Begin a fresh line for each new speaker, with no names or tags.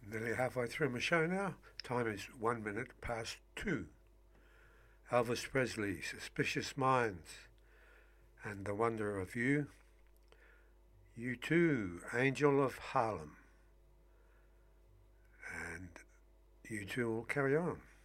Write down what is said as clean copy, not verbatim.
Nearly halfway through my show now. Time is 1 minute past 2. Elvis Presley, Suspicious Minds, and The Wonder of You. U2, Angel of Harlem. And U2 will carry on.